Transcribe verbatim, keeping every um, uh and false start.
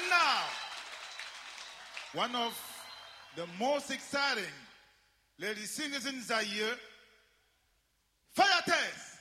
And now, one of the most exciting lady singers in Zaire, Fire Test.